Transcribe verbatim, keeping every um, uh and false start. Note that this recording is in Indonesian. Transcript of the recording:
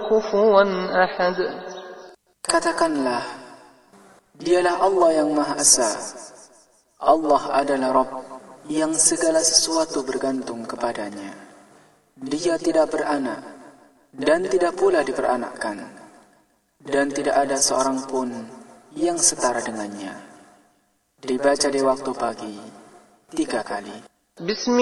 كفوا أحد. Katakanlah, dialah Allah yang Maha Esa. Allah adalah Rabb yang segala sesuatu bergantung kepadanya. Dia tidak beranak dan tidak pula diperanakkan, dan tidak ada seorang pun yang setara dengannya. Dibaca di waktu pagi tiga kali.